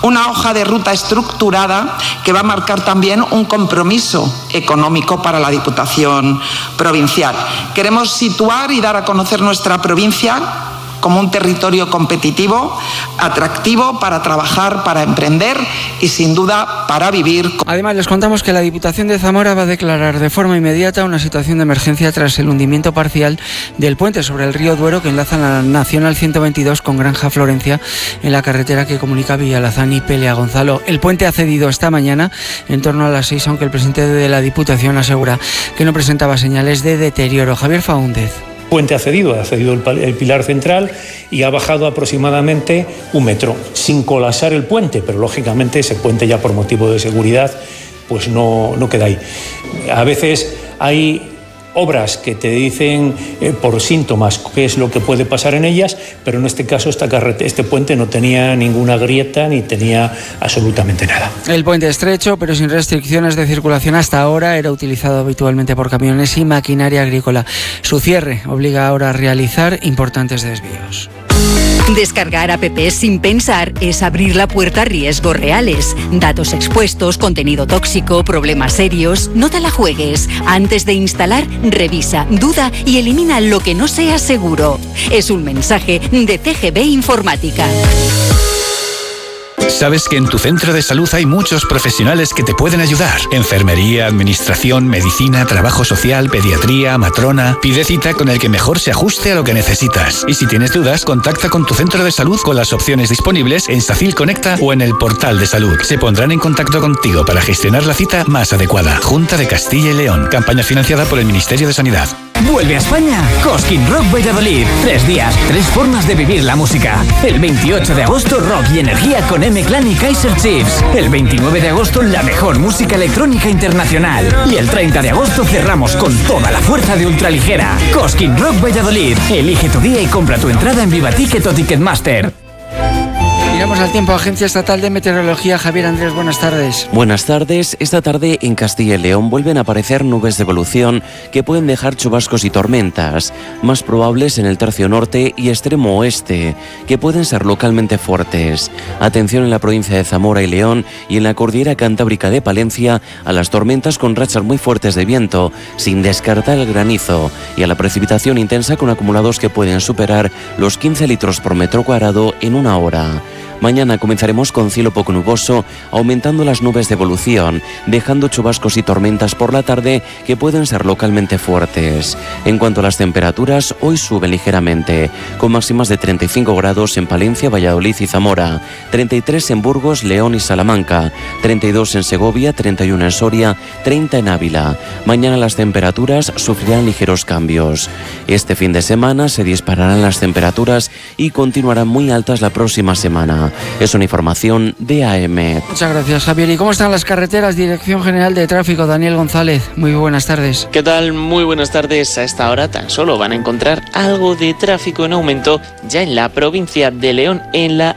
una hoja de ruta estructurada que va a marcar también un compromiso económico para la Diputación Provincial. Queremos situar y dar a conocer nuestra provincia como un territorio competitivo, atractivo para trabajar, para emprender y sin duda para vivir. Además, les contamos que la Diputación de Zamora va a declarar de forma inmediata una situación de emergencia tras el hundimiento parcial del puente sobre el río Duero que enlaza la Nacional 122 con Granja Florencia en la carretera que comunica Villalazán y Pelea Gonzalo. El puente ha cedido esta mañana en torno a las 6, aunque el presidente de la Diputación asegura que no presentaba señales de deterioro. Javier Faúndez. El puente ha cedido el pilar central y ha bajado aproximadamente 1 metro, sin colapsar el puente, pero lógicamente ese puente ya por motivo de seguridad pues no queda ahí. A veces hay obras que te dicen por síntomas qué es lo que puede pasar en ellas, pero en este caso este puente no tenía ninguna grieta ni tenía absolutamente nada. El puente estrecho, pero sin restricciones de circulación hasta ahora, era utilizado habitualmente por camiones y maquinaria agrícola. Su cierre obliga ahora a realizar importantes desvíos. Descargar apps sin pensar es abrir la puerta a riesgos reales. Datos expuestos, contenido tóxico, problemas serios. No te la juegues. Antes de instalar, revisa, duda y elimina lo que no sea seguro. Es un mensaje de CGB Informática. Sabes que en tu centro de salud hay muchos profesionales que te pueden ayudar. Enfermería, administración, medicina, trabajo social, pediatría, matrona. Pide cita con el que mejor se ajuste a lo que necesitas. Y si tienes dudas, contacta con tu centro de salud con las opciones disponibles en Safil Conecta o en el portal de salud. Se pondrán en contacto contigo para gestionar la cita más adecuada. Junta de Castilla y León. Campaña financiada por el Ministerio de Sanidad. Vuelve a España Cosquín Rock Valladolid. 3 días, 3 formas de vivir la música. El 28 de agosto, rock y energía con M-Clan y Kaiser Chiefs. El 29 de agosto, la mejor música electrónica internacional. Y el 30 de agosto cerramos con toda la fuerza de Ultraligera. Cosquín Rock Valladolid. Elige tu día y compra tu entrada en Vivaticket o Ticketmaster. Miramos al tiempo. Agencia Estatal de Meteorología. Javier Andrés, buenas tardes. Buenas tardes. Esta tarde en Castilla y León vuelven a aparecer nubes de evolución que pueden dejar chubascos y tormentas, más probables en el tercio norte y extremo oeste, que pueden ser localmente fuertes. Atención en la provincia de Zamora y León y en la cordillera cantábrica de Palencia a las tormentas con rachas muy fuertes de viento, sin descartar el granizo, y a la precipitación intensa con acumulados que pueden superar los 15 litros por metro cuadrado en 1 hora. Mañana comenzaremos con cielo poco nuboso, aumentando las nubes de evolución, dejando chubascos y tormentas por la tarde que pueden ser localmente fuertes. En cuanto a las temperaturas, hoy suben ligeramente, con máximas de 35 grados en Palencia, Valladolid y Zamora, 33 en Burgos, León y Salamanca, 32 en Segovia, 31 en Soria, 30 en Ávila. Mañana las temperaturas sufrirán ligeros cambios. Este fin de semana se dispararán las temperaturas y continuarán muy altas la próxima semana. Es una información de AM. Muchas gracias, Javier. ¿Y cómo están las carreteras? Dirección General de Tráfico, Daniel González. Muy buenas tardes. ¿Qué tal? Muy buenas tardes. A esta hora tan solo van a encontrar algo de tráfico en aumento ya en la provincia de León, en la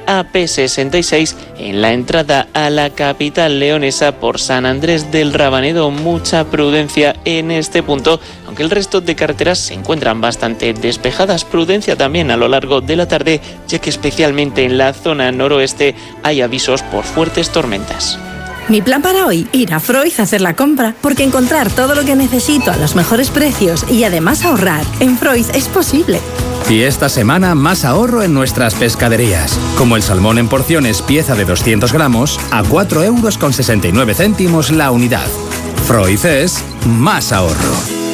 AP66, en la entrada a la capital leonesa por San Andrés del Rabanedo. Mucha prudencia en este punto, aunque el resto de carreteras se encuentran bastante despejadas. Prudencia también a lo largo de la tarde, ya que especialmente en la zona noroeste hay avisos por fuertes tormentas. Mi plan para hoy, ir a Freud a hacer la compra, porque encontrar todo lo que necesito a los mejores precios y además ahorrar en Freud es posible. Y esta semana más ahorro en nuestras pescaderías, como el salmón en porciones pieza de 200 gramos a 4,69 € la unidad. Freud es más ahorro.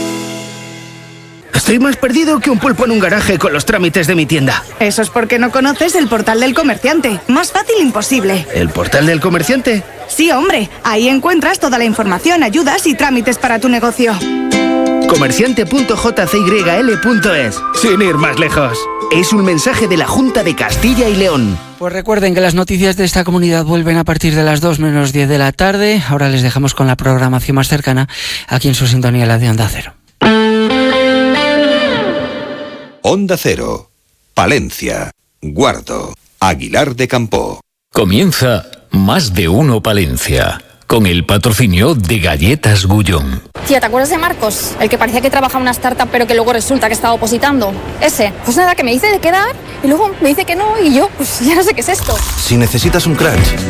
Estoy más perdido que un pulpo en un garaje con los trámites de mi tienda. Eso es porque no conoces el portal del comerciante. Más fácil imposible. ¿El portal del comerciante? Sí, hombre. Ahí encuentras toda la información, ayudas y trámites para tu negocio. Comerciante.jcyl.es. Sin ir más lejos. Es un mensaje de la Junta de Castilla y León. Pues recuerden que las noticias de esta comunidad vuelven a partir de las 2 menos 10 de la tarde. Ahora les dejamos con la programación más cercana aquí en su sintonía, la de Onda Cero. Onda Cero, Palencia, Guardo, Aguilar de Campoo. Comienza Más de Uno Palencia, con el patrocinio de Galletas Gullón. Tía, ¿te acuerdas de Marcos? El que parecía que trabajaba en una startup pero que luego resulta que estaba opositando. Ese. Pues nada, que me dice de quedar y luego me dice que no y yo, pues ya no sé qué es esto. Si necesitas un crunch,